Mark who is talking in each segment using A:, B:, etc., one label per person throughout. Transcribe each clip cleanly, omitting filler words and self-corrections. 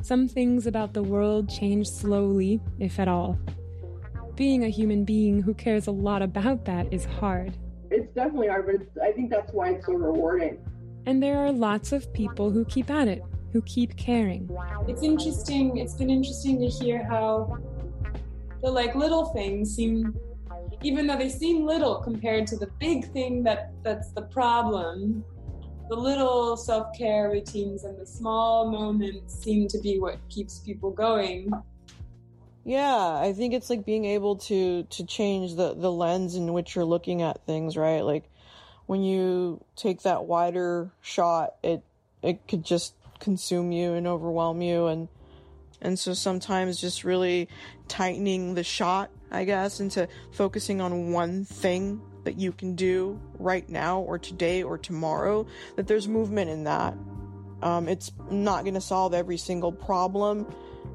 A: Some things about the world change slowly, if at all. Being a human being who cares a lot about that is hard.
B: It's definitely hard, but I think that's why it's so rewarding.
A: And there are lots of people who keep at it, who keep caring.
C: It's interesting. It's been interesting to hear how the little things seem, even though they seem little compared to the big thing that's the problem, the little self-care routines and the small moments seem to be what keeps people going.
D: Yeah, I think it's like being able to change the lens in which you're looking at things, right? Like when you take that wider shot, it could just consume you and overwhelm you, and so sometimes just really tightening the shot, I guess, into focusing on one thing that you can do right now or today or tomorrow, that there's movement in that. It's not going to solve every single problem,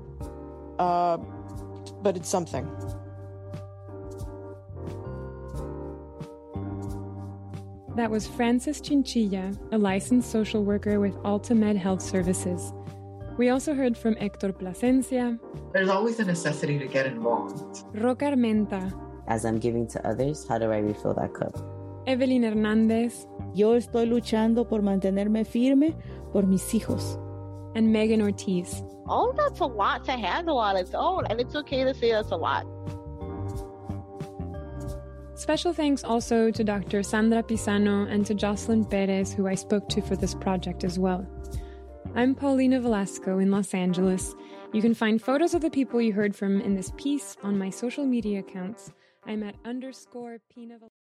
D: but it's something.
A: That was Frances Chinchilla, a licensed social worker with AltaMed Health Services. We also heard from Hector Plasencia.
E: There's always a necessity to get involved.
A: Roca Armenta.
F: As I'm giving to others, how do I refill that cup?
A: Evelyn Hernandez.
G: Yo estoy luchando por mantenerme firme por mis hijos.
A: And Megan Ortiz.
H: Oh, that's a lot to handle on its own, and it's okay to say that's a lot.
A: Special thanks also to Dr. Sandra Pisano and to Jocelyn Perez, who I spoke to for this project as well. I'm Paulina Velasco in Los Angeles. You can find photos of the people you heard from in this piece on my social media accounts. I'm at _Pina